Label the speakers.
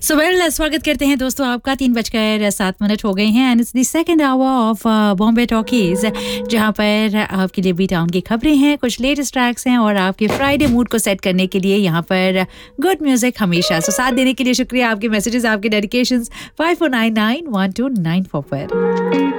Speaker 1: सुबह स्वागत करते हैं दोस्तों आपका 3:07 हो गए हैं and it's the second hour of Bombay talkies, जहां पर आपके लिए बी टाउन की खबरें हैं, कुछ लेटेस्ट ट्रैक्स हैं और आपके फ्राइडे मूड को सेट करने के लिए यहां पर गुड म्यूजिक हमेशा। सो साथ देने के लिए शुक्रिया, आपके मैसेजेस, आपके डेडिकेशंस 54991294 पर।